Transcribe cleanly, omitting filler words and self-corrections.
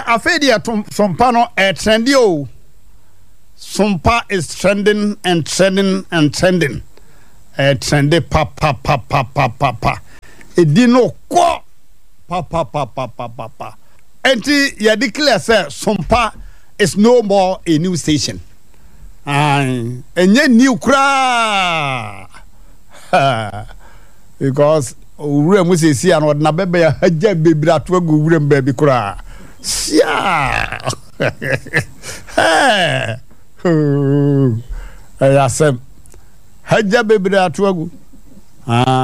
afedia sompa no trendy o. Sompa is trending and trending and trending. Trendy pa. Edino ko pa. Enti ya declare say Sompa is no more a new station. Enye new kra. Because ure mu sesi an odna bebe ya haja bebira to agu ure mbabi kra. Sia. Ayasem haja bebira to agu.